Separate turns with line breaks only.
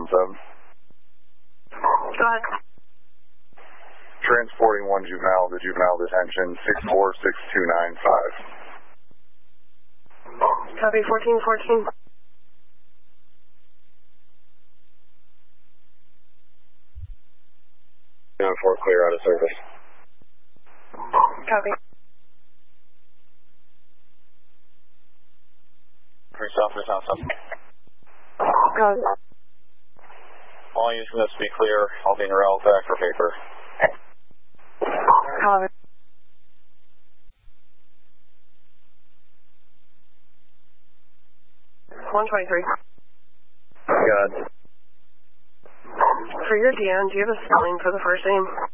sub.
Go ahead.
Transporting one juvenile to juvenile detention, 646295.
Copy 1414.
Down 4 clear out of service.
Copy.
Police officers outside.
Copy.
All units from this to be clear. All being railed back for paper.
Copy. $123.
God.
For your DN, do you have a spelling for the first name?